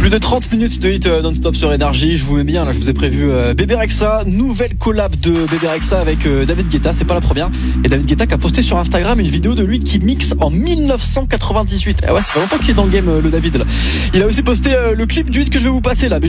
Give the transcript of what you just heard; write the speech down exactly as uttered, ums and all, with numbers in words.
Plus de trente minutes de hit non-stop sur Énergie. Je vous mets bien, là, je vous ai prévu euh, Bébé Rexha. Nouvelle collab de Bébé Rexha avec euh, David Guetta. C'est pas la première. Et David Guetta qui a posté sur Instagram une vidéo de lui qui mixe en dix-neuf cent quatre-vingt-dix-huit. Eh ouais, ça fait longtemps qu'il est dans le game, euh, le David, là. Il a aussi posté euh, le clip du hit que je vais vous passer, là.